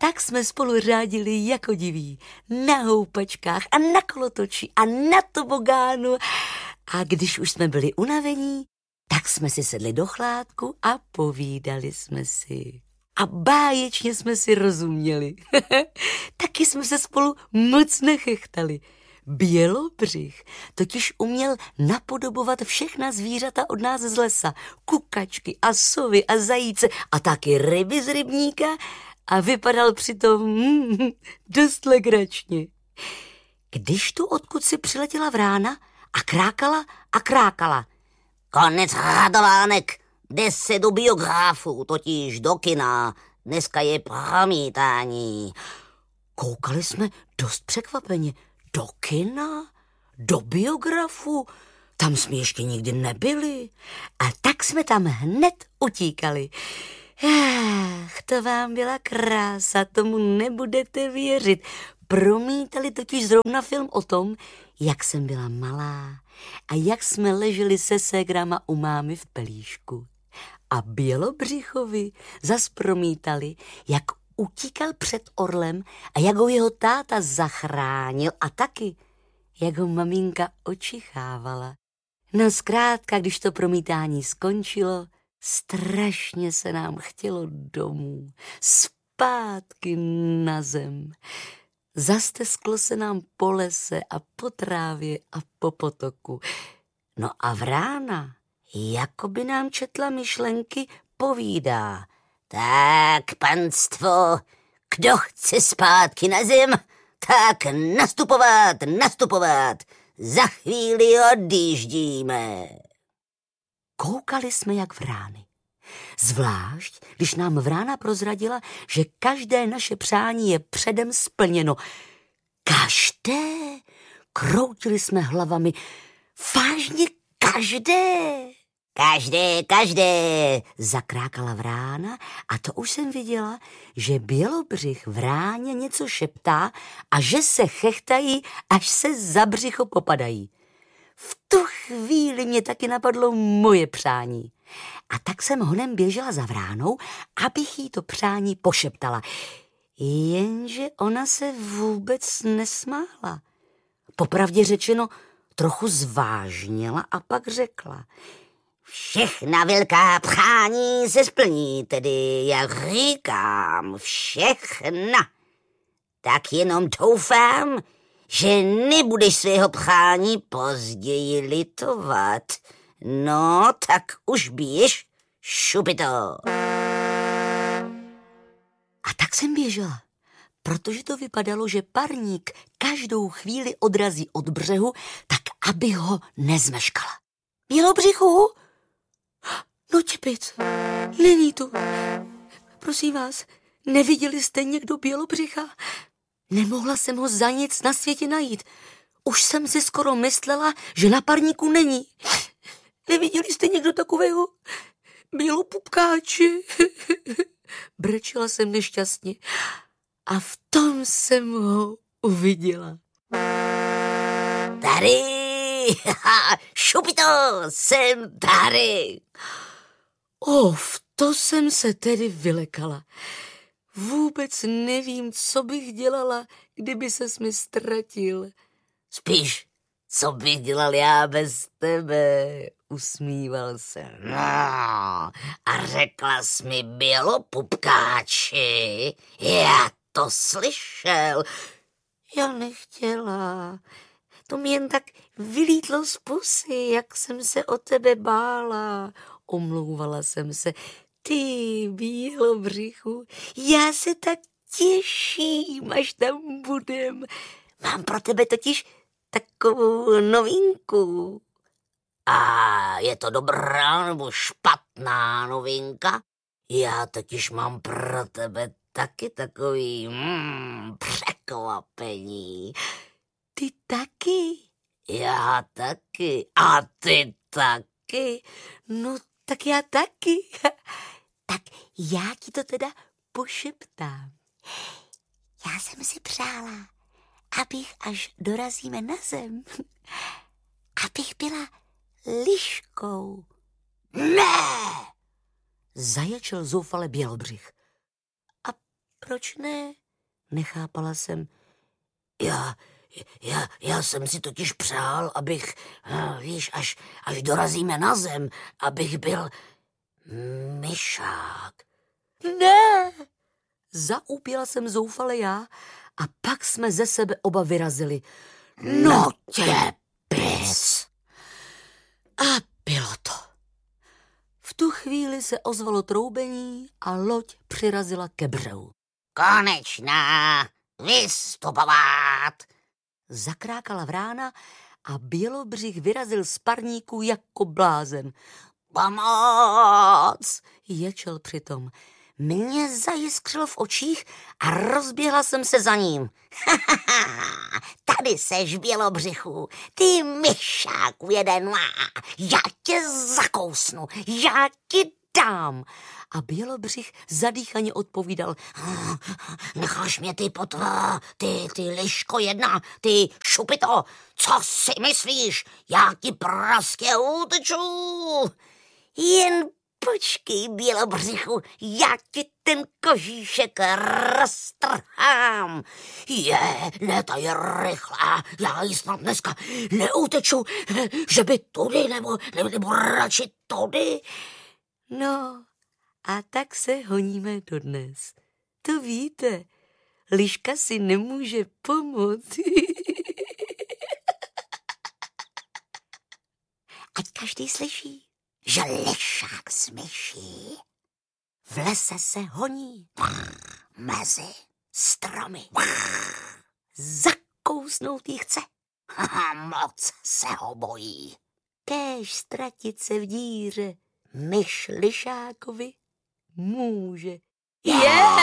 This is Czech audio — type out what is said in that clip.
tak jsme spolu řádili jako diví. Na houpačkách a na kolotoči a na tobogánu. A když už jsme byli unavení, tak jsme si sedli do chládku a povídali jsme si. A báječně jsme si rozuměli. Taky jsme se spolu moc nechechtali. Bělobřich totiž uměl napodobovat všechna zvířata od nás z lesa. Kukačky a sovy a zajíce a taky ryby z rybníka a vypadal přitom dost legračně. Když tu odkud si přiletěla vrána a krákala a krákala. Konec radovánek, jde se do biografu, totiž do kina. Dneska je promítání. Koukali jsme dost překvapeně. Do kina? Do biografu? Tam jsme ještě nikdy nebyli. A tak jsme tam hned utíkali. To vám byla krása, tomu nebudete věřit. Promítali totiž zrovna film o tom, jak jsem byla malá a jak jsme leželi se ségrama u mámy v pelíšku. A Bělobřichovi zas promítali, jak utíkal před orlem a jak ho jeho táta zachránil a taky, jak ho maminka očichávala. No zkrátka, když to promítání skončilo, strašně se nám chtělo domů, zpátky na zem. Zastesklo se nám po lese a po trávě a po potoku. No a vrána, jako by nám četla myšlenky, povídá. Tak, panstvo, kdo chce zpátky na zem, tak nastupovat. Za chvíli odjíždíme. Koukali jsme jak vrány. Zvlášť, když nám vrána prozradila, že každé naše přání je předem splněno. Každé? Kroutili jsme hlavami. Vážně každé? Každé, zakrákala vrána a to už jsem viděla, že Bělobřich vráně něco šeptá a že se chechtají, až se za břicho popadají. V tu chvíli mě taky napadlo moje přání. A tak jsem honem běžela za vránou, abych jí to přání pošeptala. Jenže ona se vůbec nesmála. Popravdě řečeno, trochu zvážněla a pak řekla. Všechna velká přání se splní, tedy jak říkám, všechna. Tak jenom doufám, že nebudeš svého přání později litovat. No, tak už běž, šupito. A tak jsem běžela, protože to vypadalo, že parník každou chvíli odrazí od břehu, tak aby ho nezmeškala. Bělobřichu? No čepic, není tu. Prosím vás, neviděli jste někdo Bělobřicha? Nemohla jsem ho za nic na světě najít. Už jsem si skoro myslela, že na parníku není. Neviděli jste někdo takového bělopupkáče? Brečela jsem nešťastně a v tom jsem ho uviděla. Tady, šupito, jsem tady. To jsem se tedy vylekala. Vůbec nevím, co bych dělala, kdyby ses mi ztratil. Spíš, co bych dělal já bez tebe, usmíval se. No, a řekla jsi mi bělopupkáči, já to slyšel. Já nechtěla, to mi jen tak vylítlo z pusy, jak jsem se o tebe bála. Omlouvala jsem se. Ty, Bělobřichu, já se tak těším, až tam budem. Mám pro tebe totiž takovou novinku. A je to dobrá nebo špatná novinka? Já totiž mám pro tebe taky takový překvapení. Ty taky? Já taky. A ty taky? No, tak já taky. Tak já ti to teda pošeptám. Já jsem si přála, abych, až dorazíme na zem, abych byla liškou. Ne! Zaječel zoufale Bělobřich. A proč ne? Nechápala jsem. Já jsem si totiž přál, abych, víš, až dorazíme na zem, abych byl myšák. Ne! Zaúpěla jsem zoufale já a pak jsme ze sebe oba vyrazili. No tě pis! A bylo to. V tu chvíli se ozvalo troubení a loď přirazila ke břehu. Konečná, vystupovat! Zakrákala vrána a Bělobřich vyrazil z parníku jako blázen. Pomoc! Ječel přitom. Mě zajiskřilo v očích a rozběhla jsem se za ním. Tady seš, Bělobřichu, ty myšáku jeden. Já tě zakousnu, já ti dám. A Bělobřich zadýchaně odpovídal. Necháš mě ty potva, ty liško jedna, ty šupito, co si myslíš? Já ti prostě uteču. Jen počkej, Bělobřichu, já ti ten kožíšek roztrhám. Ne, ta je rychlá, já ji snad dneska neuteču, že by tudy, nebo radši tudy. No, a tak se honíme dodnes. To víte, liška si nemůže pomoct. Ať každý slyší, že lišák s myší v lese se honí mezi stromy. Zakousnout jí chce. Moc se ho bojí. Kéž ztratit se v díře myš lišákovi může. Je!